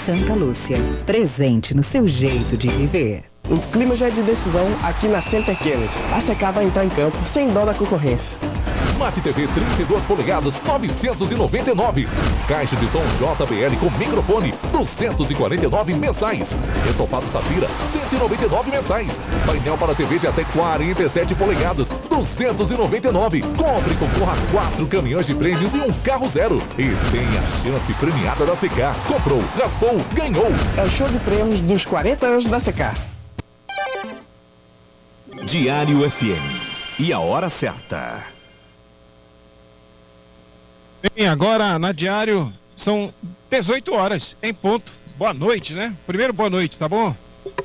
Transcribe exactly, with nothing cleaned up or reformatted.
Santa Lúcia, presente no seu jeito de viver. O clima já é de decisão aqui na Center Kennedy. A Secar vai entrar em campo sem dó da concorrência. Smart T V trinta e duas polegadas, novecentos e noventa e nove. Caixa de som J B L com microfone, duzentos e quarenta e nove mensais. Estofado Safira, cento e noventa e nove mensais. Painel para T V de até quarenta e sete polegadas, duzentos e noventa e nove. Compre e concorra a quatro caminhões de prêmios e um carro zero. E tem a chance premiada da Secar. Comprou, raspou, ganhou. É o show de prêmios dos quarenta anos da Secar. Diário F M. E a hora certa. Bem, agora na Diário são dezoito horas em ponto. Boa noite, né? Primeiro, boa noite, tá bom?